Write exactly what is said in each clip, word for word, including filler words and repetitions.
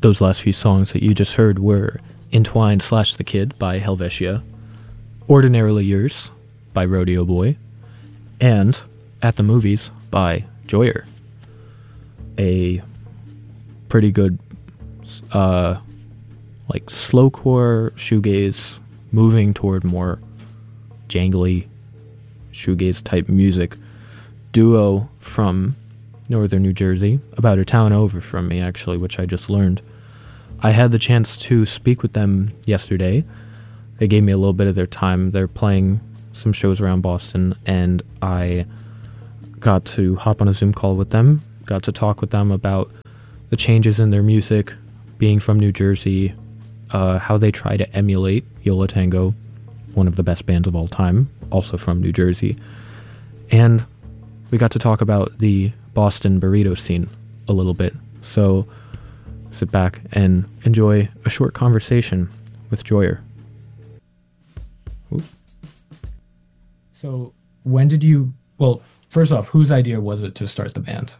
Those last few songs that you just heard were Entwined slash The Kid by Helvetia, Ordinarily Yours by Rodeo Boy, and At the Movies by Joyer. A pretty good, uh, like slowcore shoegaze, moving toward more jangly shoegaze type music duo from northern New Jersey, about a town over from me actually, which I just learned. I had the chance to speak with them yesterday. They gave me a little bit of their time. They're playing some shows around Boston, and I got to hop on a Zoom call with them, got to talk with them about the changes in their music, being from New Jersey, uh, how they try to emulate Yo La Tengo, one of the best bands of all time, also from New Jersey. And we got to talk about the Boston burrito scene a little bit. So sit back and enjoy a short conversation with Joyer. Ooh. So when did you, well, first off, whose idea was it to start the band?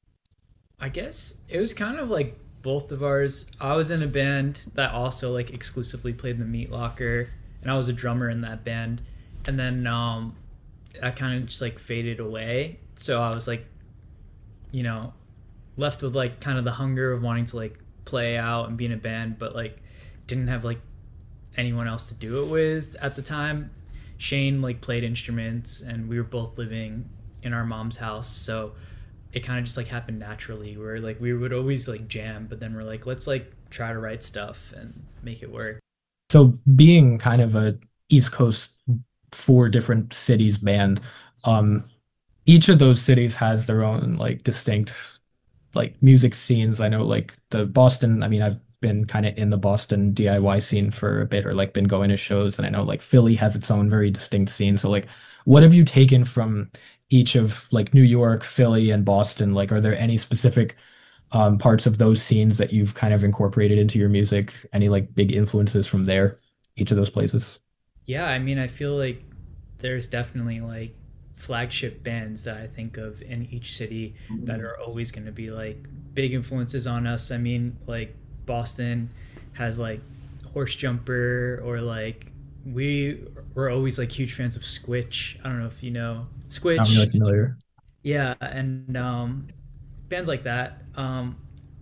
I guess it was kind of like both of ours. I was in a band that also like exclusively played the Meat Locker, and I was a drummer in that band. And then um, I kind of just like faded away. So I was like, you know, left with like kind of the hunger of wanting to like play out and be in a band, but like didn't have like anyone else to do it with at the time. Shane like played instruments, and we were both living in our mom's house, so it kind of just like happened naturally, where like we would always like jam, but then we're like, let's like try to write stuff and make it work. So being kind of a East Coast, four different cities band, um each of those cities has their own like distinct like music scenes. I know like the Boston, I mean, I've been kind of in the Boston D I Y scene for a bit, or like been going to shows, and I know like Philly has its own very distinct scene. So like what have you taken from each of like New York, Philly, and Boston? Like, are there any specific um, parts of those scenes that you've kind of incorporated into your music? Any like big influences from there, each of those places? Yeah, I mean, I feel like there's definitely like flagship bands that I think of in each city that are always going to be like big influences on us. I mean, like Boston has like Horse Jumper, or like we were always like huge fans of Squitch. I don't know if you know I'm Squitch. really familiar. Yeah, and um, bands like that. Um,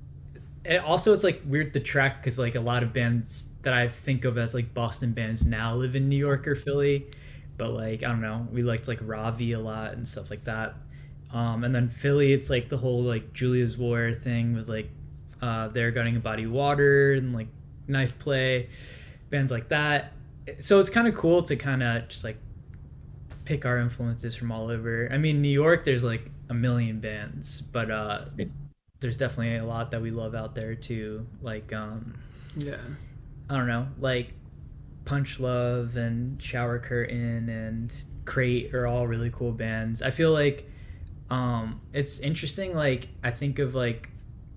it also, it's like weird to track because like a lot of bands that I think of as like Boston bands now live in New York or Philly, but like I don't know, we liked like Ravi a lot and stuff like that. Um, and then Philly, it's like the whole like Julia's War thing with like uh, They're Gutting a Body of Water and like Knife Play, bands like that. So it's kind of cool to kind of just like pick our influences from all over. I mean, New York, there's like a million bands, but uh, there's definitely a lot that we love out there too. Like, um, Yeah. I don't know, like Punch Love and Shower Curtain and Crate are all really cool bands. I feel like um, it's interesting. Like, I think of like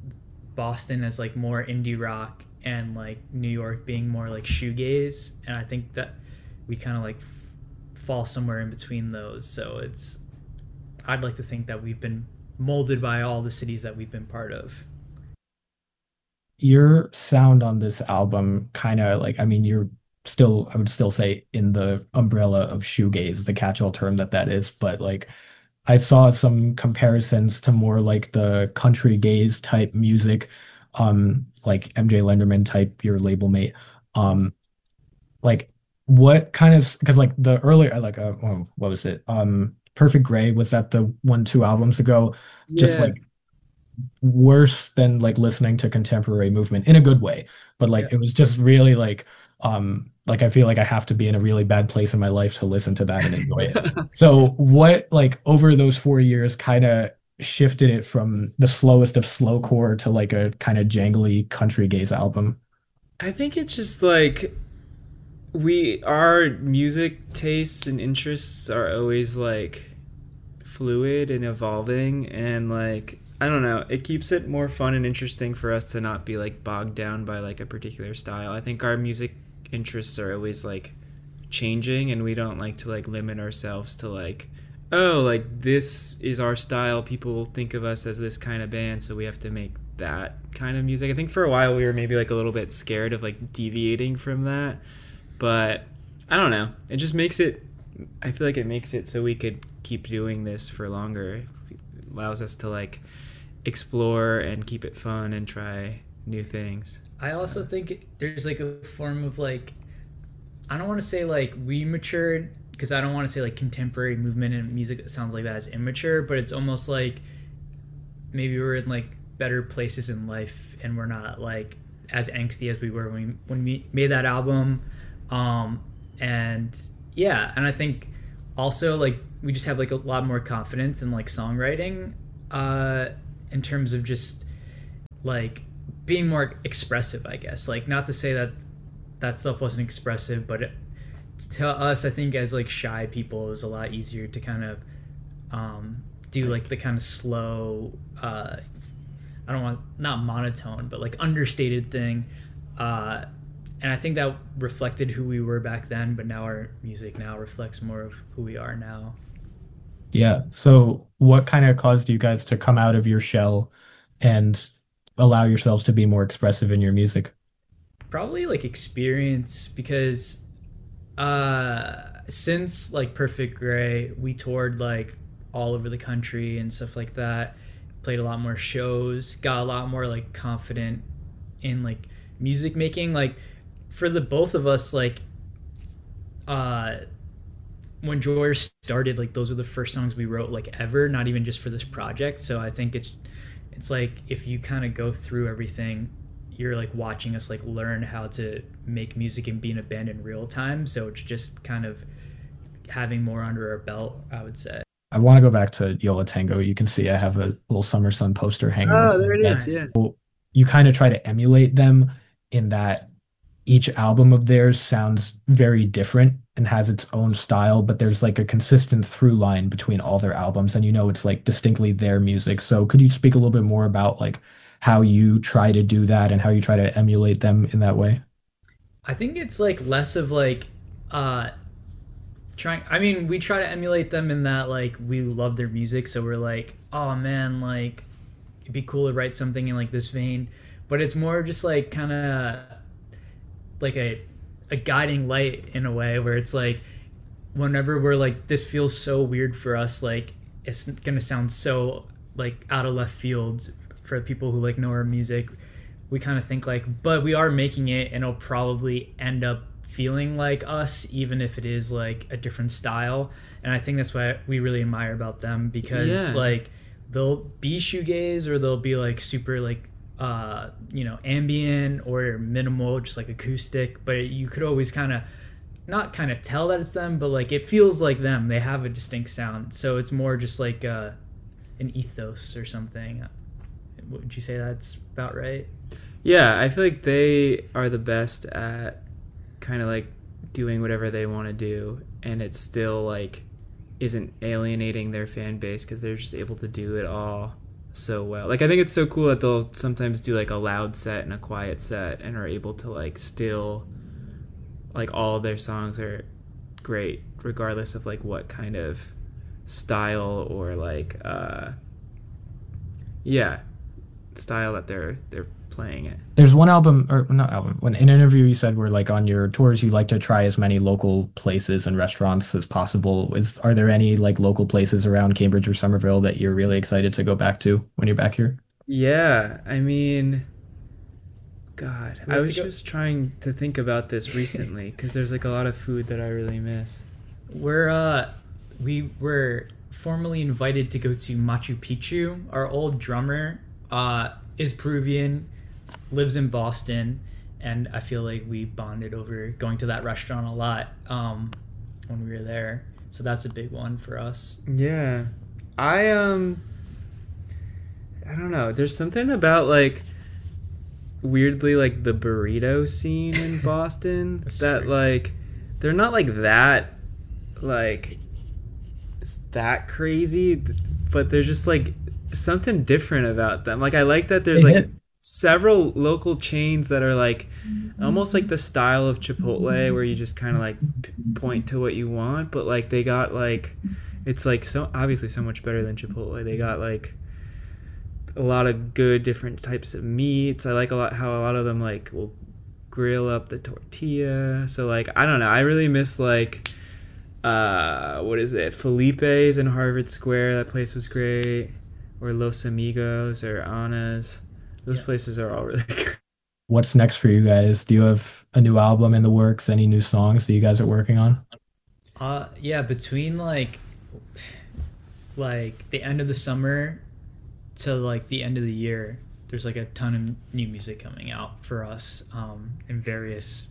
Boston as like more indie rock, and like New York being more like shoegaze, and I think that we kind of like f- fall somewhere in between those. So it's, I'd like to think that we've been molded by all the cities that we've been part of. Your sound on this album kind of like, I mean, you're still, I would still say in the umbrella of shoegaze, the catch-all term that that is, but like I saw some comparisons to more like the country gaze type music, um, like M J Lenderman type, your label mate. Um, like what kind of, because like the earlier, like, uh, oh, what was it? Um, Perfect Gray, was that the one, two albums ago? Just Yeah. like worse than like listening to contemporary movement in a good way, but like Yeah. it was just really like um like I feel like I have to be in a really bad place in my life to listen to that and enjoy it. So what like over those four years kind of shifted it from the slowest of slowcore to like a kind of jangly country gaze album? I think it's just like we our music tastes and interests are always like fluid and evolving, and like I don't know, it keeps it more fun and interesting for us to not be like bogged down by like a particular style. I think our music interests are always like changing, and we don't like to like limit ourselves to like, oh, like this is our style, people think of us as this kind of band, so we have to make that kind of music. I think for a while we were maybe like a little bit scared of like deviating from that, but I don't know. It just makes it, I feel like it makes it so we could keep doing this for longer. It allows us to like explore and keep it fun and try new things. I So- also think there's like a form of like, I don't want to say like we matured, because I don't want to say like contemporary movement and music that sounds like that is immature, but it's almost like maybe we're in like better places in life and we're not like as angsty as we were when we, when we made that album. Um, and yeah, and I think also like we just have like a lot more confidence in like songwriting, uh, in terms of just like being more expressive, I guess. Like, not to say that that stuff wasn't expressive, but it, to us, I think as like shy people, it was a lot easier to kind of um, do like the kind of slow, uh, I don't want, not monotone, but like understated thing. Uh, and I think that reflected who we were back then, but now our music now reflects more of who we are now. Yeah. So what kind of caused you guys to come out of your shell and allow yourselves to be more expressive in your music? Probably like experience, because uh since like Perfect Gray, we toured like all over the country and stuff like that, played a lot more shows, got a lot more like confident in like music making. Like for the both of us, like uh when Joyer started, like those were the first songs we wrote like ever, not even just for this project. So I think it's it's like if you kind of go through everything, you're like watching us like learn how to make music and be in a band in real time. So it's just kind of having more under our belt, I would say. I want to go back to Yola Tango. You can see I have a little Summer Sun poster hanging. Oh, over there it my is. bed. Yeah. So you kind of try to emulate them in that each album of theirs sounds very different and has its own style, but there's like a consistent through line between all their albums, and you know it's like distinctly their music. So could you speak a little bit more about like how you try to do that and how you try to emulate them in that way? I think it's like less of like uh trying, I mean, we try to emulate them in that like we love their music, so we're like, oh man, like it'd be cool to write something in like this vein. But it's more just like kind of like a a guiding light in a way, where it's like whenever we're like, this feels so weird for us, like it's gonna sound so like out of left field for people who like know our music, we kind of think like, but we are making it and it'll probably end up feeling like us, even if it is like a different style. And I think that's what we really admire about them, because Yeah. like they'll be shoegaze or they'll be like super like uh you know ambient or minimal, just like acoustic, but you could always kind of not kind of tell that it's them, but like it feels like them. They have a distinct sound, so it's more just like uh an ethos or something. Would you say that's about right? Yeah, I feel like they are the best at kind of like doing whatever they want to do, and it still like isn't alienating their fan base because they're just able to do it all so well. Like I think it's so cool that they'll sometimes do like a loud set and a quiet set and are able to like still like all of their songs are great regardless of like what kind of style or like uh yeah style that they're they're playing it. There's one album, or not album, when in an interview you said where like on your tours you like to try as many local places and restaurants as possible. Is are there any like local places around Cambridge or Somerville that you're really excited to go back to when you're back here? Yeah, I mean, God, We I have to was go- just trying to think about this recently because there's like a lot of food that I really miss. We're uh we were formally invited to go to Machu Picchu. Our old drummer uh is Peruvian, lives in Boston, and I feel like we bonded over going to that restaurant a lot um when we were there. So that's a big one for us. Yeah, I um, I don't know. There's something about like weirdly like the burrito scene in Boston That's that true. like they're not like that like it's that crazy, but there's just like something different about them. Like I like that there's like several local chains that are like almost like the style of Chipotle where you just kind of like p- point to what you want, but like they got like it's like so obviously so much better than Chipotle. They got like a lot of good different types of meats. I like a lot how a lot of them like will grill up the tortilla. So like I don't know, I really miss like uh what is it, Felipe's in Harvard Square. That place was great. Or Los Amigos or Anna's. Those yeah. places are all really good. What's next for you guys? Do you have a new album in the works? Any new songs that you guys are working on? Uh, yeah, between like, like the end of the summer to like the end of the year, there's like a ton of new music coming out for us um, in various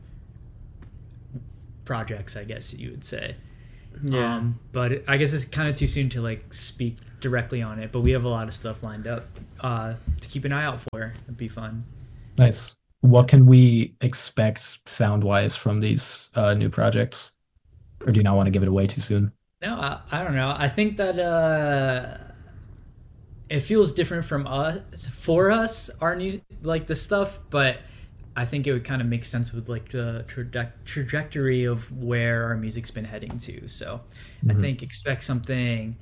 projects, I guess you would say. Yeah. Um, but it, I guess it's kind of too soon to like speak directly on it. But we have a lot of stuff lined up uh, to keep an eye out for. It'd be fun. Nice. What can we expect sound-wise from these uh, new projects? Or do you not want to give it away too soon? No, I, I don't know. I think that uh, it feels different from us, for us, our new, like the stuff, but I think it would kind of make sense with like the traje- trajectory of where our music's been heading to. So mm-hmm. I think expect something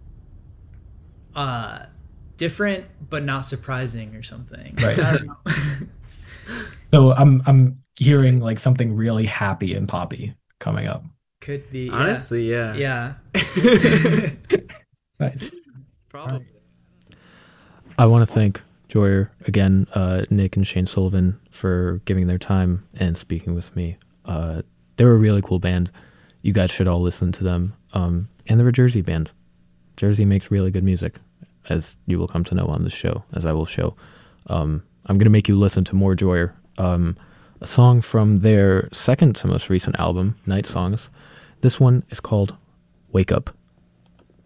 uh, different, but not surprising or something. Right. I don't know. So I'm I'm hearing like something really happy and poppy coming up. Could be. Honestly, yeah. Yeah. yeah. Nice. Probably. I want to thank Joyer again, uh, Nick and Shane Sullivan, for giving their time and speaking with me. Uh, they're a really cool band. You guys should all listen to them. Um, and they're a Jersey band. Jersey makes really good music, as you will come to know on this show, as I will show. Um, I'm going to make you listen to more Joyer. Um, a song from their second to most recent album, Night Songs. This one is called Wake Up.